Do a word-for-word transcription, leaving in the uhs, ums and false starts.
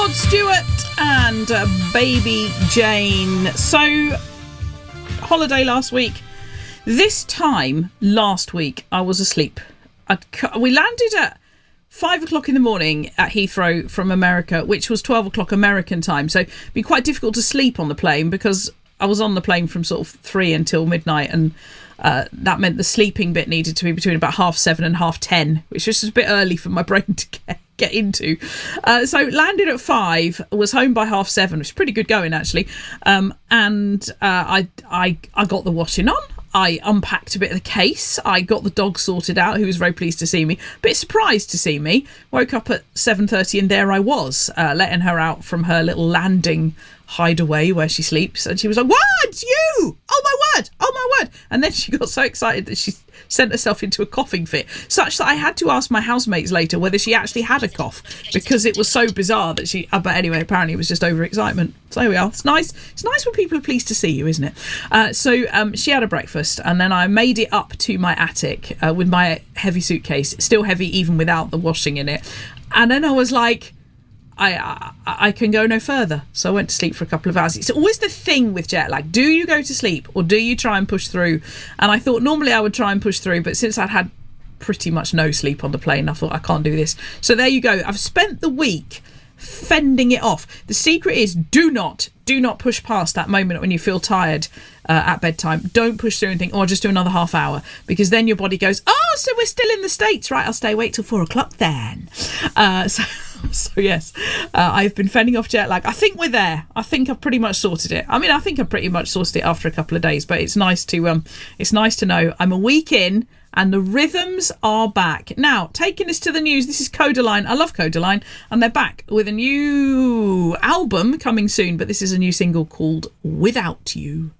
Rod Stewart and uh, Baby Jane. So, holiday last week. This time last week, I was asleep. I'd, we landed at five o'clock in the morning at Heathrow from America, which was twelve o'clock American time. So, it'd be quite difficult to sleep on the plane because I was on the plane from sort of three until midnight, and uh, that meant the sleeping bit needed to be between about half seven and half ten, which was just a bit early for my brain to get. get into. Uh, so landed at five, was home by half seven, which is pretty good going actually. Um, and uh, I, I, I got the washing on. I unpacked a bit of the case. I got the dog sorted out, who was very pleased to see me. A bit surprised to see me. Woke up at seven thirty and there I was, uh, letting her out from her little landing hideaway where she sleeps. And she was like, "What? It's you! Oh my word! Oh my word!" And then she got so excited that she sent herself into a coughing fit, such that I had to ask my housemates later whether she actually had a cough, because it was so bizarre that she... Uh, but anyway, apparently it was just overexcitement. So here we are. It's nice. It's nice when people are pleased to see you, isn't it? Uh, so um, she had a breakfast, and then I made it up to my attic uh, with my heavy suitcase, still heavy even without the washing in it. And then I was like, I, I I can go no further. So I went to sleep for a couple of hours. It's always the thing with jet lag. Do you go to sleep or do you try and push through? And I thought normally I would try and push through, but since I'd had pretty much no sleep on the plane, I thought I can't do this. So there you go. I've spent the week fending it off. The secret is do not, do not push past that moment when you feel tired uh, at bedtime. Don't push through and think, oh, I'll just do another half hour, because then your body goes, oh, so we're still in the States. Right, I'll stay awake till four o'clock then. Uh, so... So yes, uh, I've been fending off jet lag. I think we're there. I think I've pretty much sorted it. I mean, I think I've pretty much sorted it after a couple of days. But it's nice to um, it's nice to know I'm a week in and the rhythms are back. Now, taking us to the news. This is Codaline. I love Codaline, and they're back with a new album coming soon. But this is a new single called "Without You."